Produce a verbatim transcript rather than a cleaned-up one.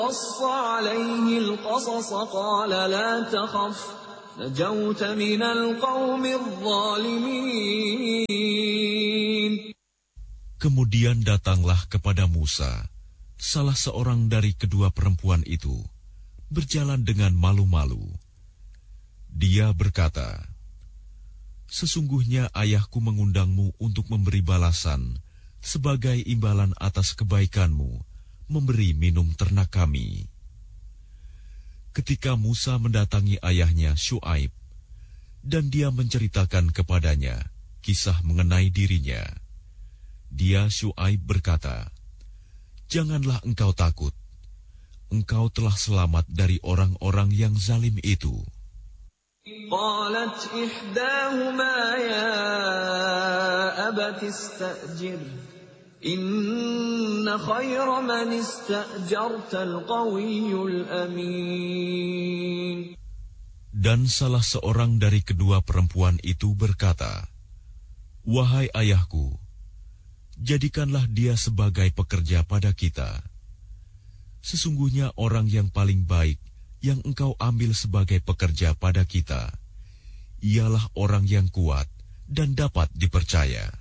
قص عليه القصص قال لا تخف نجوت من القوم الظالمين. Kemudian datanglah kepada Musa salah seorang dari kedua perempuan itu, berjalan dengan malu-malu. Dia berkata, "Sesungguhnya ayahku mengundangmu untuk memberi balasan sebagai imbalan atas kebaikanmu, memberi minum ternak kami." Ketika Musa mendatangi ayahnya Syuaib, dan dia menceritakan kepadanya kisah mengenai dirinya, dia Syuaib berkata, "Janganlah engkau takut. Engkau telah selamat dari orang-orang yang zalim itu." قالت إحداهما يا أبت استأجره إن خير من استأجرت القوي الأمين. Dan salah seorang dari kedua perempuan itu berkata, "Wahai ayahku, jadikanlah dia sebagai pekerja pada kita. Sesungguhnya orang yang paling baik yang engkau ambil sebagai pekerja pada kita, ialah orang yang kuat dan dapat dipercaya."